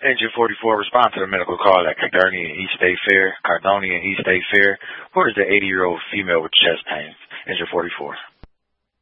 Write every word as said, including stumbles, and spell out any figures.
Engine forty-four, respond to the medical call at Cardonia East State Fair. Cardonia East State Fair. Where is the eighty-year-old female with chest pains? Engine forty-four.